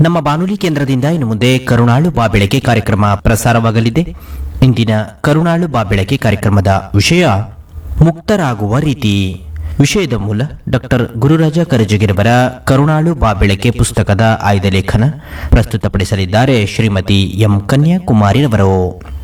ನಮ್ಮ ಬಾನುಲಿ ಕೇಂದ್ರದಿಂದ ಇನ್ನು ಮುಂದೆ ಕರುಣಾಳು ಬಾಬೆಳಕೆ ಕಾರ್ಯಕ್ರಮ ಪ್ರಸಾರವಾಗಲಿದೆ. ಇಂದಿನ ಕರುಣಾಳು ಬಾಬೆಳಕೆ ಕಾರ್ಯಕ್ರಮದ ವಿಷಯ ಮುಕ್ತರಾಗುವ ರೀತಿ. ವಿಷಯದ ಮೂಲ ಡಾಕ್ಟರ್ ಗುರುರಾಜ ಕರಜಗಿರವರ ಕರುಣಾಳು ಬಾಬೆಳಕೆ ಪುಸ್ತಕದ ಆಯ್ದ ಲೇಖನ ಪ್ರಸ್ತುತಪಡಿಸಲಿದ್ದಾರೆ ಶ್ರೀಮತಿ ಎಂ ಕನ್ಯಾಕುಮಾರಿರವರು.